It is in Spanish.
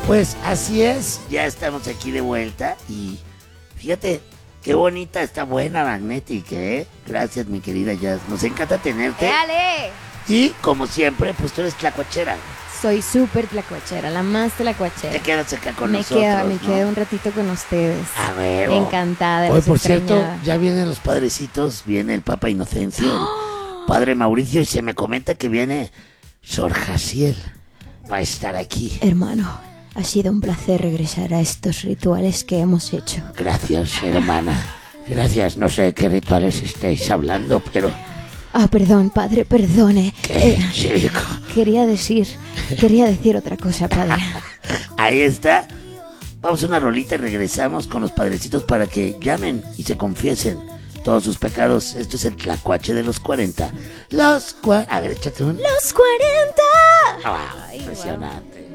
Pues así es, ya estamos aquí de vuelta y fíjate qué bonita, está buena Magnetic, ¿eh? Gracias, mi querida Jazz, nos encanta tenerte. ¡Dale! Y como siempre, pues tú eres tlacuachera. Soy súper tlacuachera, la más tlacuachera. Te quedas acá con me nosotros, quedo, me ¿no? quedo un ratito con ustedes. A ver. Encantada. Hoy, los por cierto, extrañaba. ya vienen los padrecitos, viene el Papa Inocencio, el Padre Mauricio, y se me comenta que viene Sor Jaciel. Va a estar aquí. Hermano, ha sido un placer regresar a estos rituales que hemos hecho. Gracias, hermana. Gracias, no sé qué rituales estáis hablando, pero... Ah, perdón, padre, perdone. ¿Qué, chico? Quería decir otra cosa, padre. Ahí está. Vamos a una rolita y regresamos con los padrecitos para que llamen y se confiesen todos sus pecados. Esto es el tlacuache de los 40. A ver, échate un... ¡Los 40! Ah, impresionante.